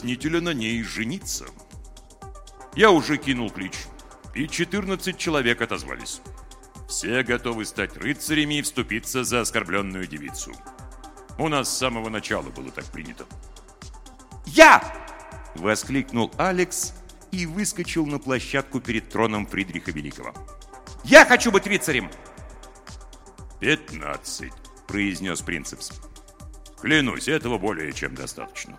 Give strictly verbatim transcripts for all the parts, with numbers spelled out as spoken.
соблазнителя на ней жениться. Я уже кинул клич, и четырнадцать человек отозвались. Все готовы стать рыцарями и вступиться за оскорбленную девицу. У нас с самого начала было так принято. «Я!» — воскликнул Алекс и выскочил на площадку перед троном Фридриха Великого. «Я хочу быть рыцарем!» «Пятнадцать», — произнес Принцепс. «Клянусь, этого более чем достаточно».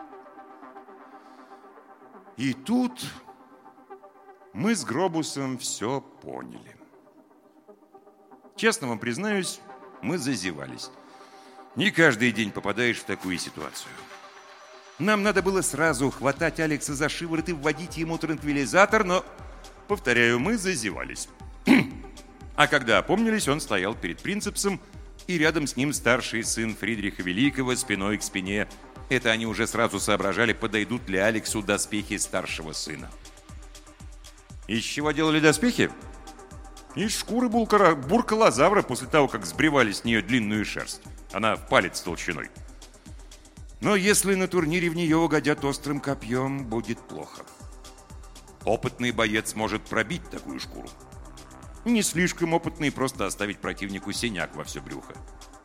И тут мы с Гробусом все поняли. Честно вам признаюсь, мы зазевались. Не каждый день попадаешь в такую ситуацию. Нам надо было сразу хватать Алекса за шиворот и вводить ему транквилизатор, но, повторяю, мы зазевались. А когда опомнились, он стоял перед Принцепсом, и рядом с ним старший сын Фридриха Великого спиной к спине. Это они уже сразу соображали, подойдут ли Алексу доспехи старшего сына. Из чего делали доспехи? Из шкуры булкара, буркалозавра после того, как сбривали с нее длинную шерсть. Она в палец толщиной. Но если на турнире в нее угодят острым копьем, будет плохо. Опытный боец может пробить такую шкуру. Не слишком опытный просто оставить противнику синяк во все брюхо.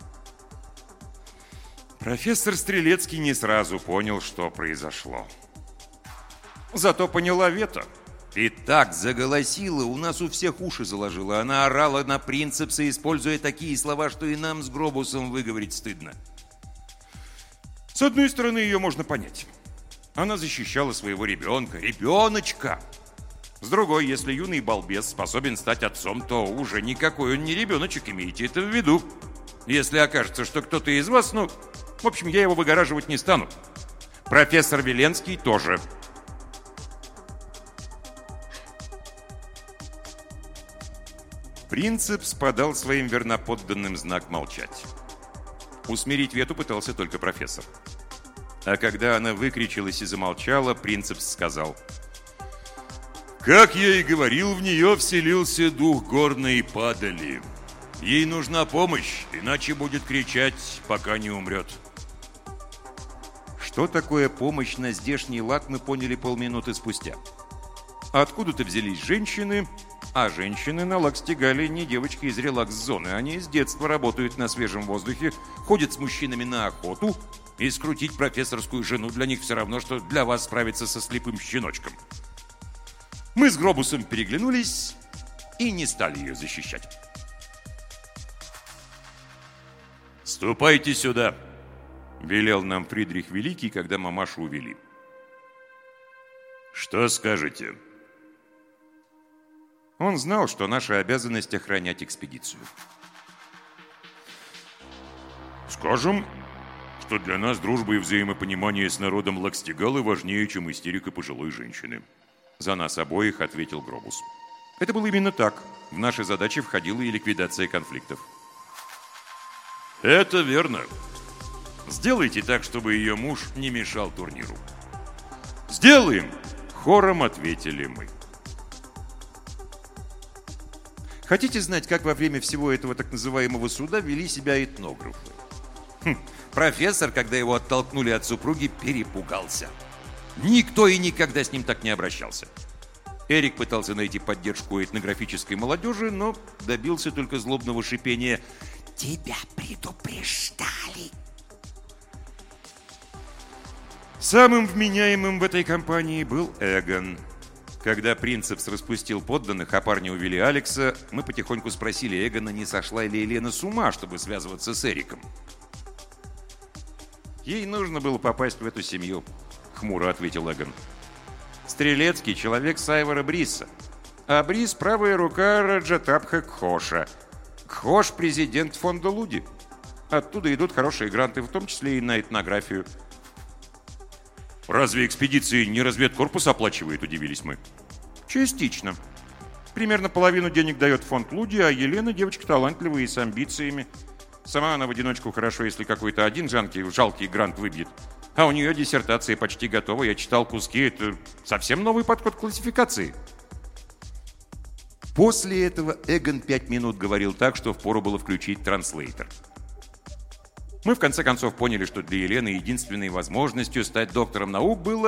Профессор Стрелецкий не сразу понял, что произошло. Зато поняла Вета. И так заголосила, у нас у всех уши заложила. Она орала на Принцепса, используя такие слова, что и нам с Гробусом выговорить стыдно. С одной стороны, ее можно понять. Она защищала своего ребенка. Ребеночка! С другой, если юный балбес способен стать отцом, то уже никакой он не ребеночек, имейте это в виду. Если окажется, что кто-то из вас, ну, в общем, я его выгораживать не стану. Профессор Веленский тоже. Принцепс подал своим верноподданным знак молчать. Усмирить Вету пытался только профессор. А когда она выкричилась и замолчала, Принцепс сказал: «Как я и говорил, в нее вселился дух горной падали. Ей нужна помощь, иначе будет кричать, пока не умрет». Что такое помощь на здешний лад, мы поняли полминуты спустя. Откуда-то взялись женщины, а женщины на Лакстигале не девочки из релакс-зоны. Они с детства работают на свежем воздухе, ходят с мужчинами на охоту, и скрутить профессорскую жену для них все равно, что для вас справиться со слепым щеночком. Мы с Гробусом переглянулись и не стали ее защищать. «Ступайте сюда», — велел нам Фридрих Великий, когда мамашу увели. «Что скажете?» Он знал, что наша обязанность — охранять экспедицию. «Скажем, что для нас дружба и взаимопонимание с народом Лакстигалы важнее, чем истерика пожилой женщины». За нас обоих ответил Гробус. Это было именно так. В наши задачи входила и ликвидация конфликтов. «Это верно. Сделайте так, чтобы ее муж не мешал турниру». «Сделаем!» — хором ответили мы. Хотите знать, как во время всего этого так называемого суда вели себя этнографы? Хм, профессор, когда его оттолкнули от супруги, перепугался. Никто и никогда с ним так не обращался. Эрик пытался найти поддержку у этнографической молодежи, но добился только злобного шипения: «Тебя предупреждали!» Самым вменяемым в этой компании был Эгон. Когда Принцепс распустил подданных, а парни увели Алекса, мы потихоньку спросили Эгона, не сошла ли Елена с ума, чтобы связываться с Эриком. «Ей нужно было попасть в эту семью», — хмуро ответил Эгон. «Стрелецкий — человек Сайвора Бриса, а Брис — правая рука Раджатабха Кхоша. Кхош — президент фонда Луди. Оттуда идут хорошие гранты, в том числе и на этнографию». «Разве экспедиции не разведкорпус оплачивает?» – удивились мы. «Частично. Примерно половину денег дает фонд Луди, а Елена девочка талантливая и с амбициями. Сама она в одиночку хорошо, если какой-то один жалкий, жалкий грант выбьет. А у нее диссертация почти готова. Я читал куски. Это совсем новый подход к классификации». После этого Эгон пять минут говорил так, что впору было включить транслейтер. Мы в конце концов поняли, что для Елены единственной возможностью стать доктором наук было